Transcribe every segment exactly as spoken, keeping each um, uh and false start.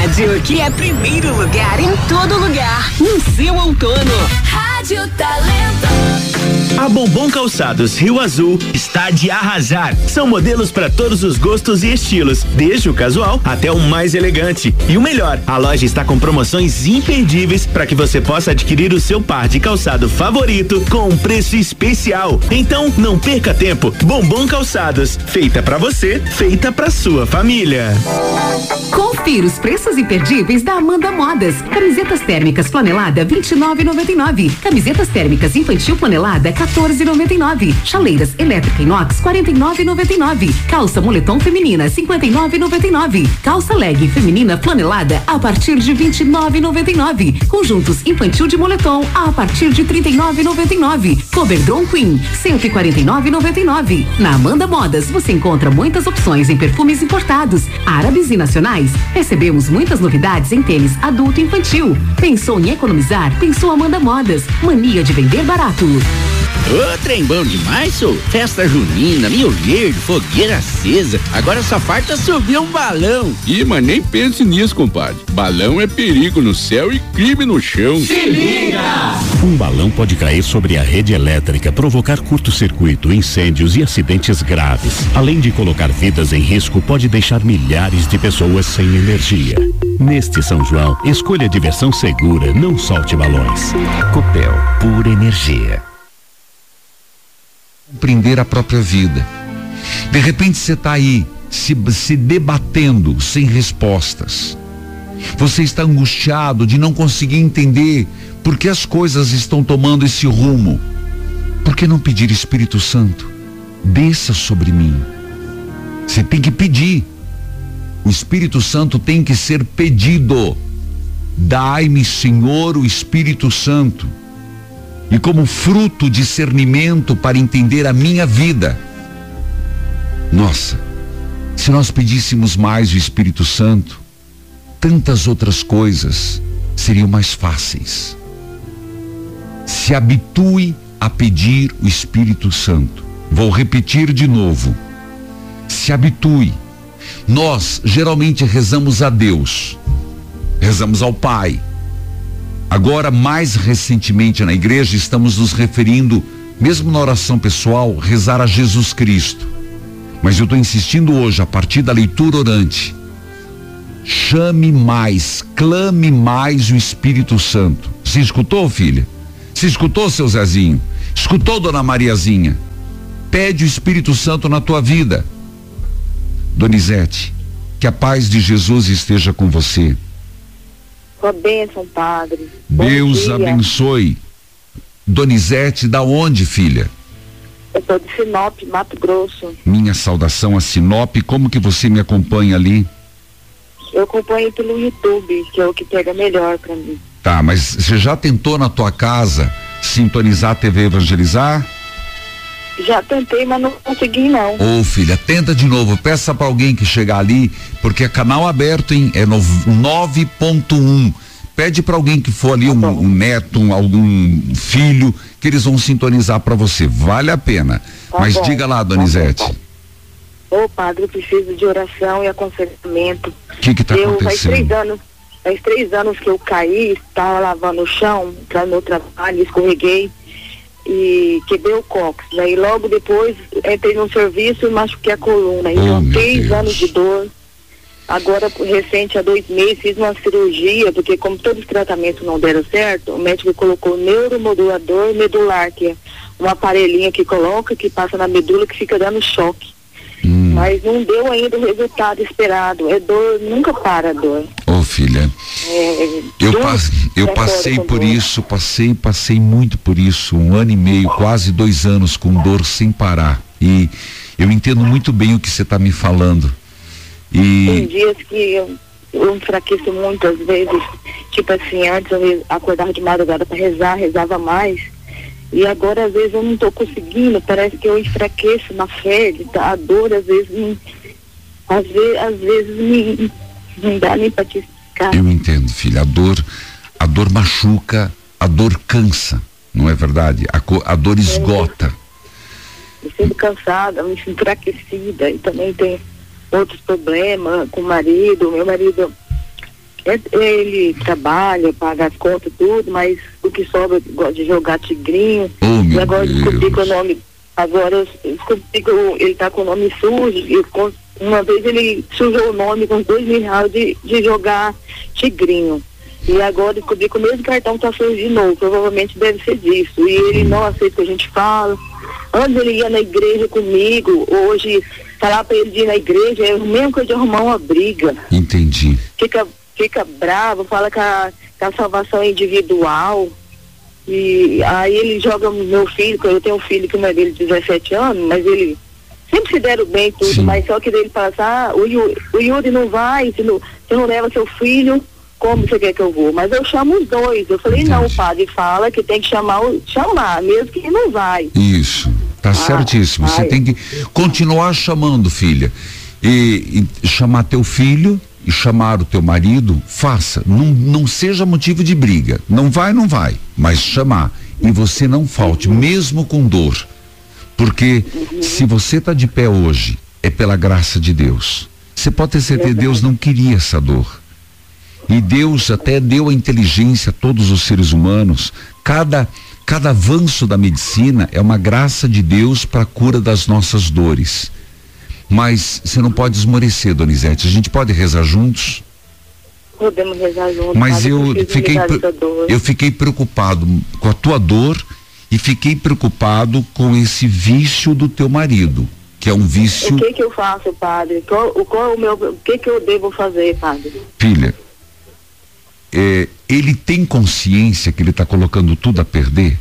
rádio que é primeiro lugar em todo lugar, no seu outono. Rádio Talento. A Bombom Calçados Rio Azul está de arrasar. São modelos para todos os gostos e estilos, desde o casual até o mais elegante. E o melhor, a loja está com promoções imperdíveis para que você possa adquirir o seu par de calçado favorito com um preço especial. Então, não perca tempo. Bombom Calçados, feita para você, feita para sua família. Confira os preços imperdíveis da Amanda Modas. Camisetas térmicas flanelada vinte e nove e noventa e nove. Camisetas térmicas infantil flanelada quatorze e noventa e nove. Chaleiras elétrica inox quarenta e nove e noventa e nove. Calça moletom feminina cinquenta e nove e noventa e nove. Calça leg feminina flanelada a partir de vinte e nove e noventa e nove. Conjuntos infantil de moletom a partir de trinta e nove e noventa e nove. Coberdron Queen cento e quarenta e nove e noventa e nove. Na Amanda Modas você encontra muitas opções em perfumes importados, árabes e nacionais. Recebemos muitas novidades em tênis adulto e infantil. Pensou em economizar? Pensou Amanda Modas. Mania de vender barato. Ô, trem bom demais, sou. Festa junina, Mil Verde, fogueira acesa. Agora só falta subir um balão. Ih, mas nem pense nisso, compadre. Balão é perigo no céu e crime no chão. Se liga! Um balão pode cair sobre a rede elétrica, provocar curto-circuito, incêndios e acidentes graves. Além de colocar vidas em risco, pode deixar milhares de pessoas sem energia. Neste São João, escolha diversão segura, não solte balões. Copel, pura energia. Compreender a própria vida. De repente você está aí se, se debatendo sem respostas. Você está angustiado de não conseguir entender por que as coisas estão tomando esse rumo. Por que não pedir, Espírito Santo, desça sobre mim? Você tem que pedir. O Espírito Santo tem que ser pedido. Dai-me, Senhor, o Espírito Santo. E como fruto, discernimento para entender a minha vida. Nossa, se nós pedíssemos mais o Espírito Santo, tantas outras coisas seriam mais fáceis. Se habitue a pedir o Espírito Santo. Vou repetir de novo. Se habitue. Nós geralmente rezamos a Deus, rezamos ao Pai. Agora, mais recentemente na igreja, estamos nos referindo, mesmo na oração pessoal, rezar a Jesus Cristo. Mas eu estou insistindo hoje, a partir da leitura orante, chame mais, clame mais o Espírito Santo. Você escutou, filha? Você escutou, seu Zezinho? Escutou, dona Mariazinha? Pede o Espírito Santo na tua vida. Donizete, que a paz de Jesus esteja com você. Sua bênção, padre. Deus abençoe. Donizete, da onde, filha? Eu sou de Sinop, Mato Grosso. Minha saudação a Sinop. Como que você me acompanha ali? Eu acompanho pelo YouTube, que é o que pega melhor pra mim. Tá, mas você já tentou na tua casa sintonizar a T V Evangelizar? Já tentei, mas não consegui não. Ô, filha, tenta de novo, peça pra alguém que chegar ali, porque é canal aberto, hein? É nove ponto um. Pede pra alguém que for ali, um, um neto, um, algum filho, que eles vão sintonizar pra você. Vale a pena. Tá Mas bom. diga lá, Donizete. Tá bom. Ô, padre, eu preciso de oração e aconselhamento. O que que tá eu, acontecendo? Faz três anos, faz três anos que eu caí, estava lavando o chão para meu trabalho, escorreguei e quebrei o cóccix. Aí logo depois entrei no serviço e machuquei a coluna. Então, Oh, três Deus. anos de dor. Agora, recente, há dois meses, fiz uma cirurgia, porque como todos os tratamentos não deram certo, o médico colocou neuromodulador medular, que é um aparelhinho que coloca, que passa na medula, que fica dando choque. Hum. Mas não deu ainda o resultado esperado. É dor, nunca para a dor. Ô, filha, É, eu, dor, pas, eu é passei dor, por dor. isso, passei, passei muito por isso, um ano e meio, quase dois anos com dor sem parar. E eu entendo muito bem o que você está me falando. Tem E dias que eu, eu enfraqueço muito, às vezes, tipo assim, antes eu acordava de madrugada para rezar, rezava mais, e agora às vezes eu não estou conseguindo, parece que eu enfraqueço na fé, tá? A dor às vezes, me, às vezes, às vezes me, não dá nem para te explicar. eu entendo, filha, a dor, a dor machuca, a dor cansa, não é verdade? A, co- a dor esgota. Me sinto cansada, me sinto enfraquecida, e também tem outros problemas com o marido. Meu marido Ele trabalha, paga as contas, tudo, mas o que sobra gosta de jogar tigrinho. Oh, e agora eu descobri que o nome. Agora eu descobri que ele tá com o nome sujo. E com, uma vez ele sujou o nome com dois mil reais de, de jogar tigrinho. E agora descobri que o mesmo cartão tá sujo de novo. Provavelmente deve ser disso. E ele não aceita o que a gente fala. Antes ele ia na igreja comigo, hoje falar pra ele de ir na igreja é o mesmo que de arrumar uma briga. Entendi. Fica, fica bravo, fala que a, que a salvação é individual. E aí ele joga meu filho, eu tenho um filho que não é dele de dezessete anos, mas ele sempre se deram bem tudo, sim, mas só que ele fala assim, ah, o, Yuri, o Yuri não vai, se não, se não leva seu filho, como você quer que eu vou? Mas eu chamo os dois. Eu falei, entendi. Não, o padre fala que tem que chamar, chamar, mesmo que não vai. Isso, tá ah, certíssimo. Ai. Você tem que continuar chamando, filha. E, e chamar teu filho e chamar o teu marido, faça. Não, não seja motivo de briga. Não vai, não vai. Mas chamar. E você não falte, uhum, mesmo com dor. Porque uhum, se você tá de pé hoje, é pela graça de Deus. Você pode ter certeza que Deus não queria essa dor. E Deus até deu a inteligência a todos os seres humanos. Cada, cada avanço da medicina é uma graça de Deus para a cura das nossas dores. Mas você não pode esmorecer, Donizete. A gente pode rezar juntos? Podemos rezar juntos. Mas eu fiquei, eu fiquei preocupado com a tua dor e fiquei preocupado com esse vício do teu marido, que é um vício... O que que eu faço, padre? Qual, qual o meu, o que que eu devo fazer, padre? Filha, É, ele tem consciência que ele está colocando tudo a perder?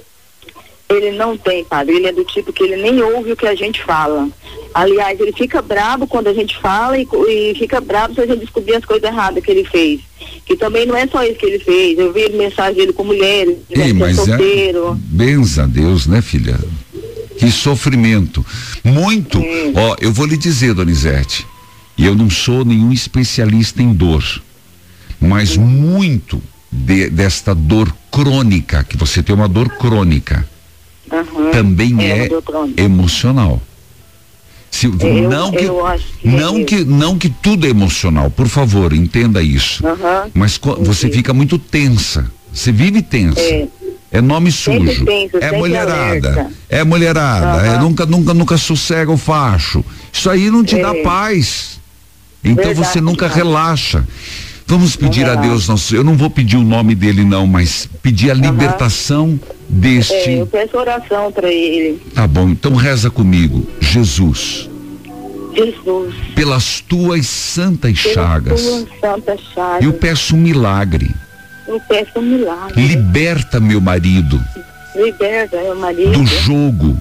Ele não tem, padre. Ele é do tipo que ele nem ouve o que a gente fala. Aliás, ele fica bravo quando a gente fala e, e fica bravo se a gente descobrir as coisas erradas que ele fez. Que também não é só isso que ele fez. Eu vi mensagem dele com mulheres, Ei, mas solteiro. É, benza a Deus, né, filha? Que sofrimento. Muito. Hum. Ó, eu vou lhe dizer, Donizete, e eu não sou nenhum especialista em dor, mas muito de, desta dor crônica, que você tem uma dor crônica, uhum, também é, é emocional. Se, eu, não que, que não é que não que tudo é emocional, por favor, entenda isso. Uhum, mas co, você fica muito tensa, você vive tensa. É, é nome sujo, tenso, é mulherada, alerta. é mulherada, uhum, é nunca, nunca, nunca sossega o facho. Isso aí não te é. dá paz. Então verdade, você nunca cara. relaxa. Vamos pedir uhum. a Deus, nosso, eu não vou pedir o nome dele não, mas pedir a uhum. libertação deste... É, eu peço oração para ele. Tá bom, então reza comigo. Jesus. Jesus. Pelas tuas santas pelas chagas. Tuas santas chagas. Eu peço um milagre. Eu peço um milagre. Liberta meu marido. Liberta meu marido. Do jogo.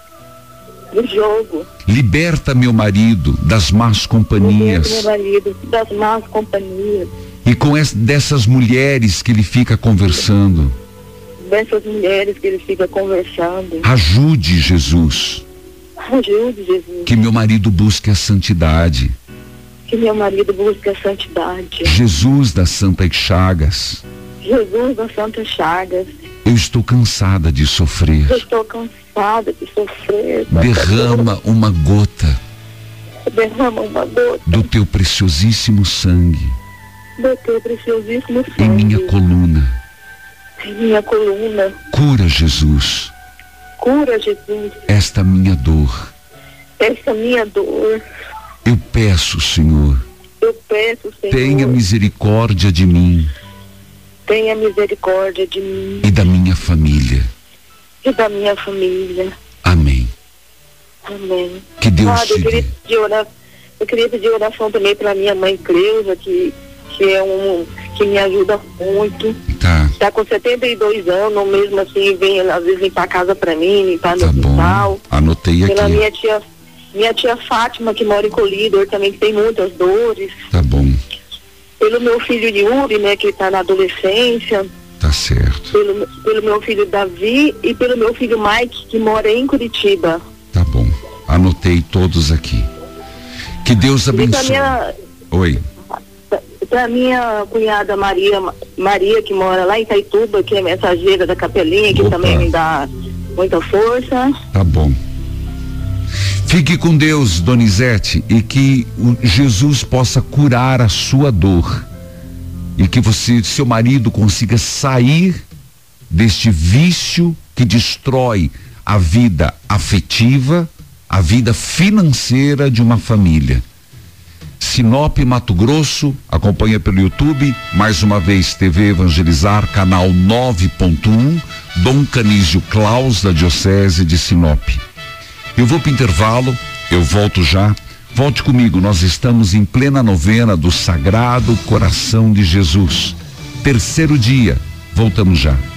Do jogo. Liberta meu marido das más companhias. Liberta meu marido das más companhias. E com essa, dessas mulheres que ele fica conversando. Dessas mulheres que ele fica conversando. Ajude, Jesus. Ajude, Jesus. Que meu marido busque a santidade. Que meu marido busque a santidade. Jesus das Santas Chagas. Jesus das Santas Chagas. Eu estou cansada de sofrer. Eu estou cansada de sofrer. Derrama uma gota. Derrama uma gota. Do teu preciosíssimo sangue. Do teu preciosíssimo sangue. Em minha coluna. Em minha coluna. Cura, Jesus. Cura, Jesus. Esta minha dor. Esta minha dor. Eu peço, Senhor. Eu peço, Senhor. Tenha misericórdia de mim. Tenha misericórdia de mim. E da minha família. E da minha família. Amém. Amém. Que Deus Padre, te eu queria dê. pedir oração, eu queria pedir oração também para minha mãe Cleusa, que, que é um que me ajuda muito. Tá. Tá com setenta e dois anos, mesmo assim, vem às vezes limpar a casa para mim, limpar no tá hospital. Bom. Anotei aqui. Pela minha tia, minha tia Fátima, que mora em Colídor, também que tem muitas dores. Tá bom. Pelo meu filho Yuri, né, que está na adolescência. Tá certo. Pelo, pelo meu filho Davi e pelo meu filho Mike, que mora em Curitiba. Tá bom. Anotei todos aqui. Que Deus abençoe. Minha, Oi. Pra minha cunhada Maria, Maria, que mora lá em Itaituba, que é mensageira da Capelinha, que Opa. também me dá muita força. Tá bom. Fique com Deus, Donizete, e que o Jesus possa curar a sua dor e que você, seu marido consiga sair deste vício que destrói a vida afetiva, a vida financeira de uma família. Sinop, Mato Grosso, acompanha pelo YouTube, mais uma vez T V Evangelizar, canal nove ponto um, Dom Canísio Claus, da Diocese de Sinop. Eu vou para o intervalo, eu volto já. Volte comigo, nós estamos em plena novena do Sagrado Coração de Jesus. Terceiro dia, voltamos já.